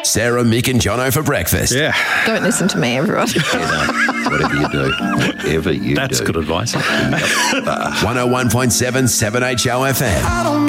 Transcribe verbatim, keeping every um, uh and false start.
Sarah, Mick and Jono for breakfast. Yeah. Don't listen to me, everyone. Whatever you do, whatever you That's do. good advice. one oh one point seven, seven H O F M.